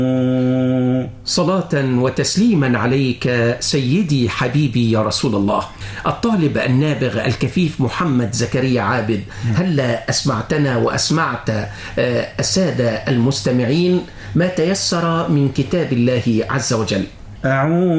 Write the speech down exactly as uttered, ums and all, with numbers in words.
صلاة وتسليما عليك سيدي حبيبي يا رسول الله. الطالب النابغ الكفيف محمد زكريا عابد، هلا أسمعتنا وأسمعت السادة المستمعين ما تيسر من كتاب الله عز وجل. أعوذ